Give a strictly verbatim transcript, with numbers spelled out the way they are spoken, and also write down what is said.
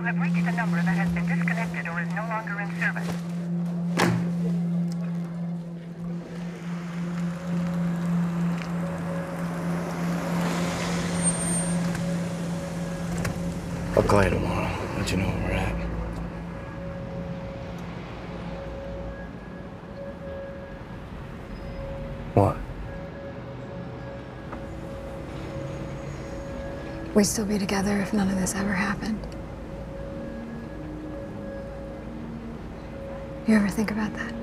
You have reached a number that has been disconnected or is no longer in service. I'll call you tomorrow. Let you know where we're at. What? We'd still be together if none of this ever happened. You ever think about that?